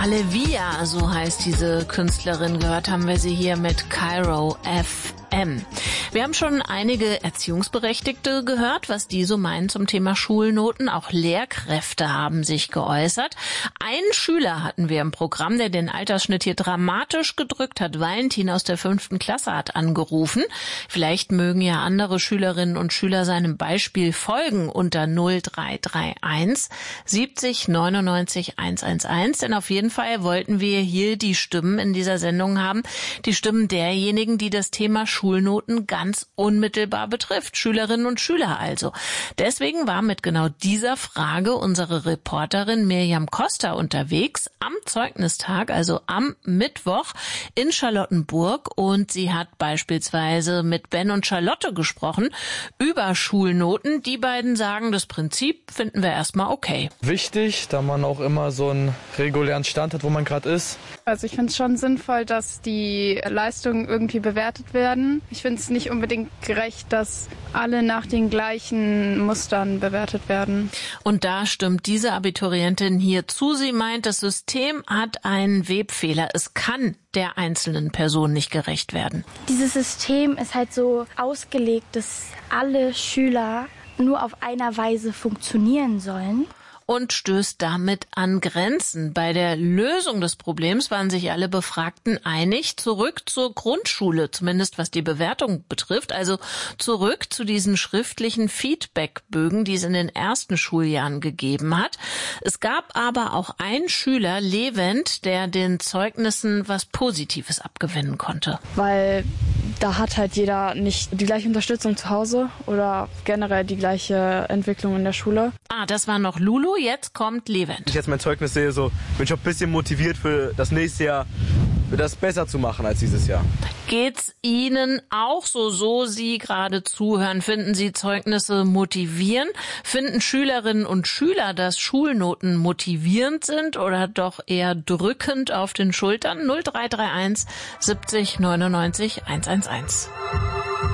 Alevia, so heißt diese Künstlerin. Gehört haben wir sie hier mit Cairo FM. Wir haben schon einige Erziehungsberechtigte gehört, was die so meinen zum Thema Schulnoten. Auch Lehrkräfte haben sich geäußert. Einen Schüler hatten wir im Programm, der den Altersschnitt hier dramatisch gedrückt hat. Valentin aus der 5. Klasse hat angerufen. Vielleicht mögen ja andere Schülerinnen und Schüler seinem Beispiel folgen unter 0331 70 99 111. Denn auf jeden Fall wollten wir hier die Stimmen in dieser Sendung haben. Die Stimmen derjenigen, die das Thema Schulnoten ganz unmittelbar betrifft. Schülerinnen und Schüler also. Deswegen war mit genau dieser Frage unsere Reporterin Miriam Costa unterwegs am Zeugnistag, also am Mittwoch in Charlottenburg. Und sie hat beispielsweise mit Ben und Charlotte gesprochen über Schulnoten. Die beiden sagen, das Prinzip finden wir erstmal okay. Wichtig, da man auch immer so einen regulären Stand hat, wo man gerade ist. Also ich finde es schon sinnvoll, dass die Leistungen irgendwie bewertet werden. Ich finde es nicht unbedingt gerecht, dass alle nach den gleichen Mustern bewertet werden. Und da stimmt diese Abiturientin hier zu. Sie meint, das System hat einen Webfehler. Es kann der einzelnen Person nicht gerecht werden. Dieses System ist halt so ausgelegt, dass alle Schüler nur auf einer Weise funktionieren sollen. Und stößt damit an Grenzen. Bei der Lösung des Problems waren sich alle Befragten einig. Zurück zur Grundschule, zumindest was die Bewertung betrifft. Also zurück zu diesen schriftlichen Feedbackbögen, die es in den ersten Schuljahren gegeben hat. Es gab aber auch einen Schüler, Levent, der den Zeugnissen was Positives abgewinnen konnte. Weil da hat halt jeder nicht die gleiche Unterstützung zu Hause oder generell die gleiche Entwicklung in der Schule. Das war noch Lulu, jetzt kommt Levent. Wenn ich jetzt mein Zeugnis sehe, so bin ich auch ein bisschen motiviert für das nächste Jahr, das besser zu machen als dieses Jahr. Geht's Ihnen auch so Sie gerade zuhören? Finden Sie Zeugnisse motivierend? Finden Schülerinnen und Schüler, dass Schulnoten motivierend sind oder doch eher drückend auf den Schultern? 0331 70 99 111.